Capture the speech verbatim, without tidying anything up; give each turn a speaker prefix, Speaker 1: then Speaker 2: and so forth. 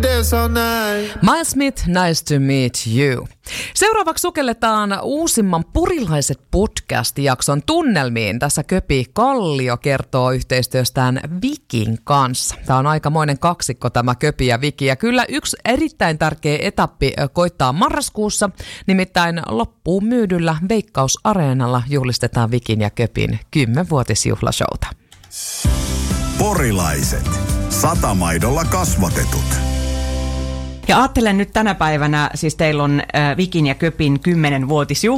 Speaker 1: dance all night.
Speaker 2: Miles Smith, nice to meet you. Seuraavaksi sukelletaan uusimman Purilaiset podcast-jakson tunnelmiin. Tässä Köpi Kallio kertoo yhteistyöstään Vikin kanssa. Tämä on aikamoinen kaksikko tämä Köpi ja Viki. Ja kyllä yksi erittäin tärkeä etappi koittaa marraskuussa. Nimittäin loppuun myydyllä Veikkaus-areenalla juhlistetaan Vikin ja Köpin kymmenvuotisjuhlashowta.
Speaker 3: Porilaiset. Satamaidolla kasvatetut.
Speaker 4: Ja ajattelen nyt tänä päivänä, siis teillä on äh, Vikin ja Köpin kymmenvuotisjuhla.